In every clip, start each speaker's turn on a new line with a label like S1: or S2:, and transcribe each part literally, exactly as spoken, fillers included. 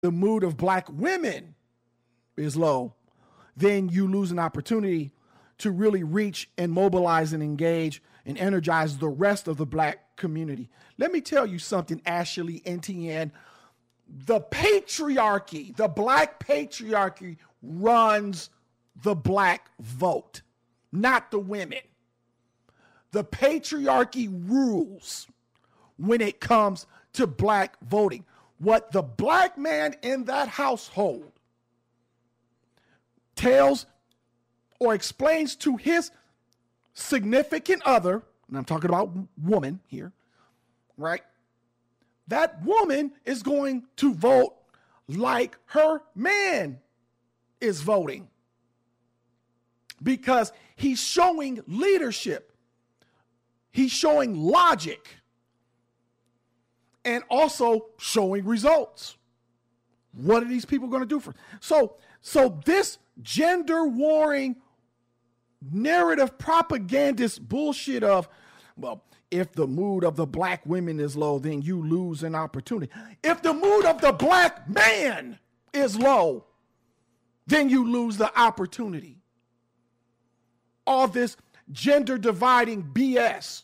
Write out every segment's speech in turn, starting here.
S1: the mood of black women is low, then you lose an opportunity to really reach and mobilize and engage and energize the rest of the black community. Let me tell you something, Ashley N T N. The patriarchy, the black patriarchy runs the black vote, not the women. The patriarchy rules when it comes to black voting. What the black man in that household tells or explains to his significant other, and I'm talking about woman here, right? That woman is going to vote like her man is voting because he's showing leadership. He's showing logic and also showing results. What are these people going to do for? So, so this gender warring narrative propagandist bullshit of, well, if the mood of the black women is low, then you lose an opportunity. If the mood of the black man is low, then you lose the opportunity. All this gender dividing B S,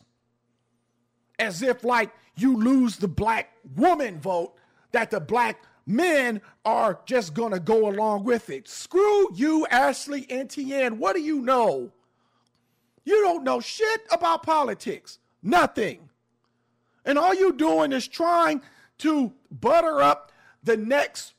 S1: as if like you lose the black woman vote, that the black men are just going to go along with it. Screw you, Ashley N T N. What do you know? You don't know shit about politics. Nothing. And all you're doing is trying to butter up the next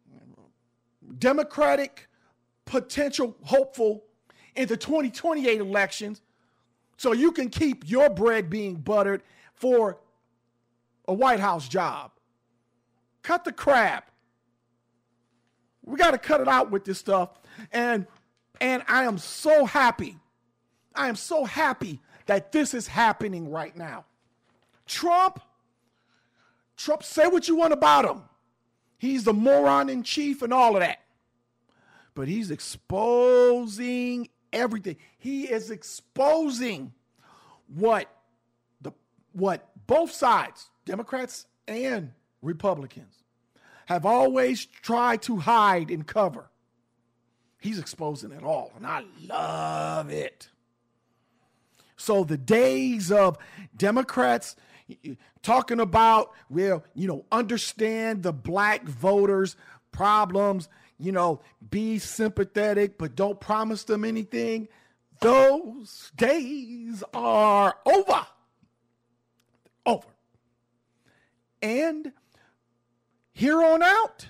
S1: Democratic potential hopeful in the twenty twenty-eight elections so you can keep your bread being buttered for a White House job. Cut the crap. We got to cut it out with this stuff. And, and I am so happy. I am so happy that this is happening right now. Trump, Trump, say what you want about him. He's the moron in chief and all of that. But he's exposing everything. He is exposing what the what both sides, Democrats and Republicans, have always tried to hide and cover. He's exposing it all, and I love it. So the days of Democrats talking about, well, you know, understand the black voters' problems, you know, be sympathetic, but don't promise them anything. Those days are over. Over. And here on out,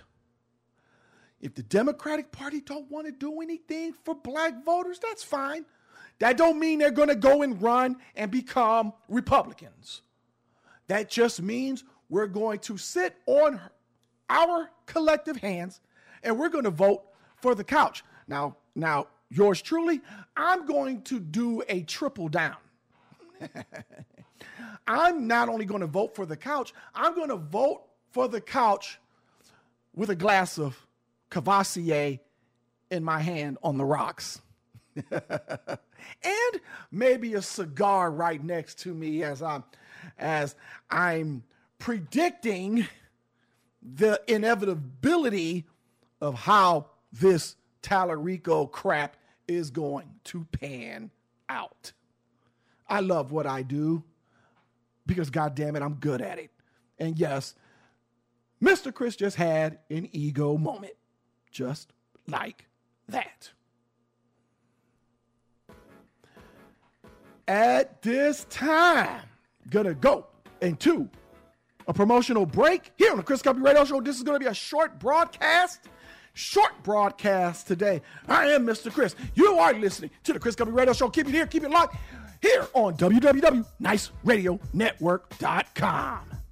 S1: if the Democratic Party don't want to do anything for black voters, that's fine. That don't mean they're going to go and run and become Republicans. That just means we're going to sit on our collective hands and we're going to vote for the couch. Now, now, yours truly, I'm going to do a triple down. I'm not only going to vote for the couch, I'm going to vote for the couch with a glass of Cavassier in my hand on the rocks. And maybe a cigar right next to me as I'm as I'm predicting the inevitability of how this Tallarico crap is going to pan out. I love what I do because, goddamn it, I'm good at it. And yes, Mister Chris just had an ego moment, just like that. At this time, gonna go into a promotional break here on the Chris Cubby Radio Show. This is gonna be a short broadcast. Short broadcast today. I am Mister Chris. You are listening to the Chris Cubby Radio Show. Keep it here, keep it locked here on w w w dot nice radio network dot com.